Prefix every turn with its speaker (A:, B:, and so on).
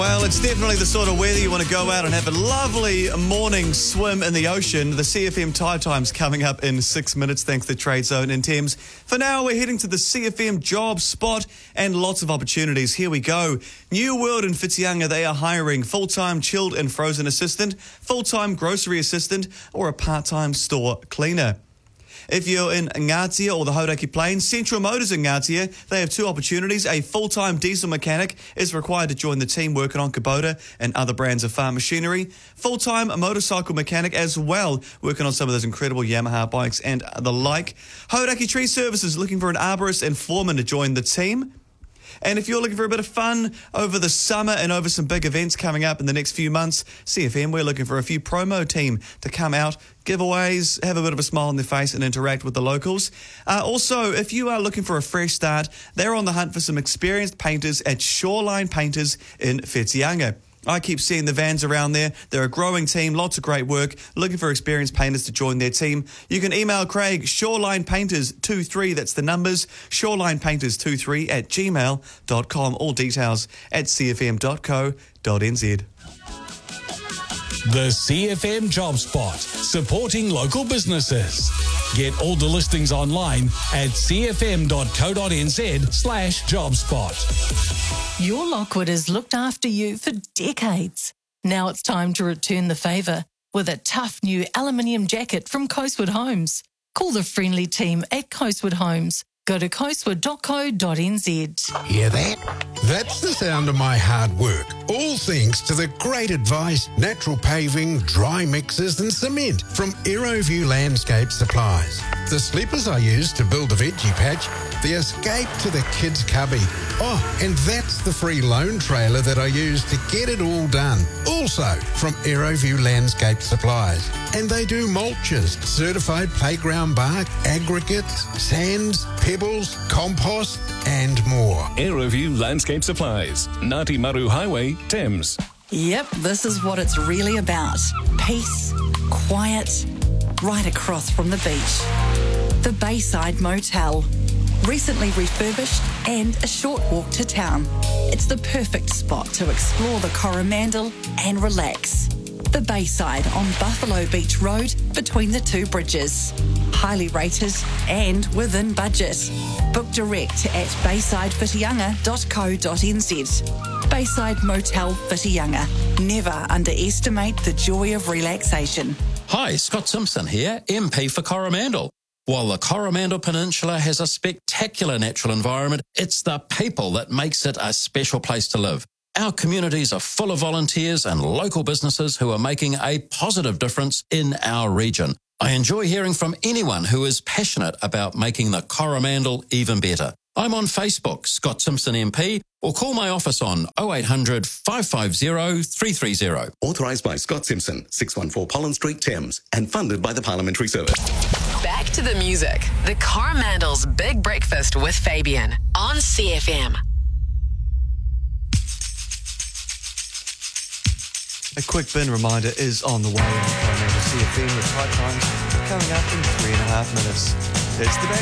A: Well, it's definitely the sort of weather you want to go out and have a lovely morning swim in the ocean. The CFM Tide Time's coming up in 6 minutes, thanks to Trade Zone in Thames. For now, we're heading to the CFM job spot and lots of opportunities. Here we go. New World in Whitianga, they are hiring full-time chilled and frozen assistant, full-time grocery assistant, or a part-time store cleaner. If you're in Ngatia or the Hauraki Plains, Central Motors in Ngatia, they have two opportunities. A full-time diesel mechanic is required to join the team working on Kubota and other brands of farm machinery. Full-time motorcycle mechanic as well, working on some of those incredible Yamaha bikes and the like. Hauraki Tree Services looking for an arborist and foreman to join the team. And if you're looking for a bit of fun over the summer and over some big events coming up in the next few months, CFM, we're looking for a few promo team to come out, giveaways, have a bit of a smile on their face and interact with the locals. Also, if you are looking for a fresh start, they're on the hunt for some experienced painters at Shoreline Painters in Whitianga. I keep seeing the vans around there. They're a growing team, lots of great work, looking for experienced painters to join their team. You can email Craig, shorelinepainters23, that's the numbers, shorelinepainters23@gmail.com. All details at cfm.co.nz.
B: The CFM Job Spot, supporting local businesses. Get all the listings online at cfm.co.nz/jobspot.
C: Your Lockwood has looked after you for decades. Now it's time to return the favour with a tough new aluminium jacket from Coastwood Homes. Call the friendly team at Coastwood Homes. Go to coastwood.co.nz.
D: Hear that? That's the sound of my hard work. All thanks to the great advice, natural paving, dry mixers and cement from Aeroview Landscape Supplies. The sleepers I use to build the veggie patch, the escape to the kids' cubby. Oh, and that's the free loan trailer that I use to get it all done. Also from Aeroview Landscape Supplies. And they do mulches, certified playground bark, aggregates, sands, pebbles, compost and more.
E: Aeroview Landscape Supplies, Ngāti Maru Highway, Thames.
F: Yep, this is what it's really about. Peace, quiet, right across from the beach. The Bayside Motel. Recently refurbished and a short walk to town. It's the perfect spot to explore the Coromandel and relax. The Bayside on Buffalo Beach Road between the two bridges. Highly rated and within budget. Book direct at baysidewhitianga.co.nz. Bayside Motel Whitianga. Never underestimate the joy of relaxation.
G: Hi, Scott Simpson here, MP for Coromandel. While the Coromandel Peninsula has a spectacular natural environment, it's the people that makes it a special place to live. Our communities are full of volunteers and local businesses who are making a positive difference in our region. I enjoy hearing from anyone who is passionate about making the Coromandel even better. I'm on Facebook, Scott Simpson MP, or call my office on 0800 550 330.
H: Authorised by Scott Simpson, 614 Pollen Street, Thames, and funded by the Parliamentary Service.
I: Back to the music. The Coromandel's Big Breakfast with Fabian on CFM.
A: A quick bin reminder is on the way on Coromandel CFM. The Tide Times coming up in 3.5 minutes. It's the day.